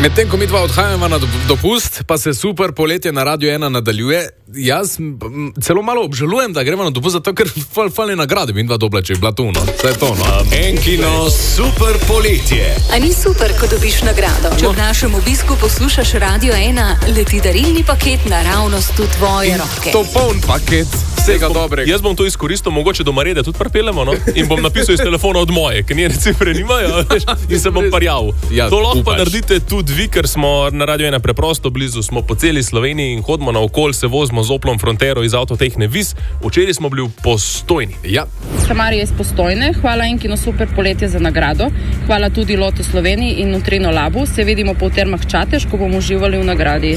Medtem ko mi dva odhajamo na dopust, pa se super poletje na Radio 1 nadaljuje, jaz celo malo obžalujem, da gremo na dopust, zato ker fali nagrade in dva dobla, če je bila tu, no. Vse je to, no. Enkino super poletje. A ni super, ko dobiš nagrado? Če v našem obisku poslušaš Radio 1, leti darilni paket naravnost v tvoje roke. To poln paket vsega dobrega. Jaz bom to izkoristil, mogoče do Marede tudi pripeljemo, no? In bom napisal iz telefona od moje, ker njene cifre nimajo, in se bom parjal. Ja, to lahko pa naredite tudi vi, ker smo na Radio 1 preprosto blizu, smo po celi Sloveniji in hodimo naokol, se vozimo z Oplom Frontero iz Avtotehne Vis. Včeraj smo bili v Postojni. Ja. Marija iz Postojne, hvala Enkino super poletje za nagrado, hvala tudi Loto Sloveniji in Nutrino Labu, se vidimo po Termah Čatež, ko bomo uživali v nagradi.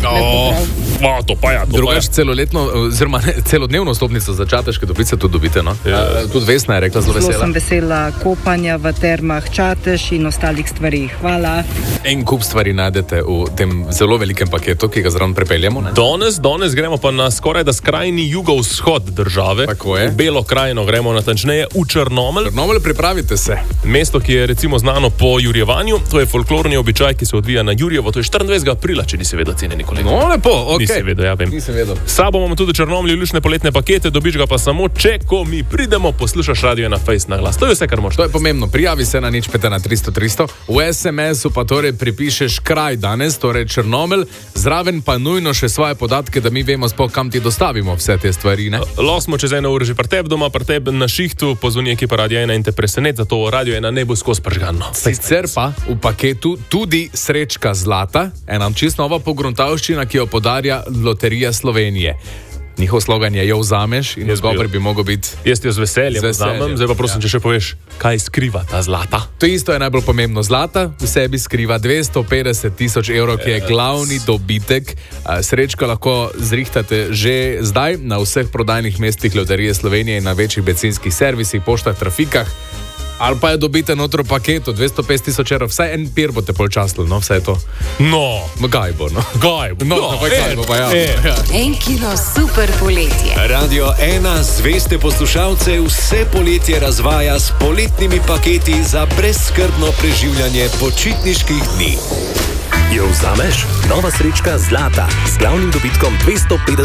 To pa ja. Drugač celoletno, oziroma celodnevno stopnico za Čateške Toplice tudi dobite, no? Ja. Tudi Vesna je rekla zelo vesela. Zelo sem vesela kopanja v Termah Čatež in ostalih stvari. Hvala. En kup stvari najdete v tem zelo velikem paketu, ki ga zraven prepeljemo, ne? Danes gremo pa na skoraj da skrajni jugovzhod države. Tako je. V Belo krajino gremo natančneje v Črnomelj. Črnomelj, pripravite se. Mesto, ki je recimo znano po jurjevanju, to je folklorni običaj, ki se odvija na Jurjevo, to je 24. aprila, če nisi vedel, cenjeni kolega. No, lepo, okej. Nisi vedel, ja vem. Nisem vedel. Sabo imamo tudi v Črnomlju lušne poletne pakete, dobiš ga pa samo, če ko mi pridemo, poslušaš Radio 1 Face na glas. To je vse, kar moraš. To je pomembno. Prijavi se na 051 300 300. V SMS-u pa torej pripišeš kraj danes, torej Črnomelj, zraven pa nujno še svoje podatke, da mi vemo sploh, kam ti dostavimo vse te stvari, ne? Lahko smo čez 1 uro že pri tebi doma, pri tebi na šihtu, pozvoni ekipa Radio 1 in te presenet, zato Radio 1 ne bo skozi pržgano. Sicer pa v paketu tudi srečka zlata, ena čisto nova pogruntavščina, ki jo podarja Loterija Slovenije. Njihov slogan je jo vzameš in odgovor bi mogel biti... Jaz ti jo z veseljem vzamem, zdaj pa prosim, če še poveš, kaj skriva ta zlata. To isto je najbolj pomembno. Zlata v sebi skriva 250 000 evrov, ki je glavni dobitek. Srečko lahko zrihtate že zdaj na vseh prodajnih mestih Loterije Slovenije in na večjih bencinskih servisih, poštah, trafikah. Ali pa je dobite notro paketu 250 000 evrov, vsaj en pir boste polčasli, no, vse je to. No. Gaj bo, no. Gaj bo. Gaj bo, pa ja. Enkino super poletje. Radio 1 zveste poslušalce vse poletje razvaja s poletnimi paketi za brezskrbno preživljanje počitniških dni. Jo vzameš? Nova srečka zlata z glavnim dobitkom 250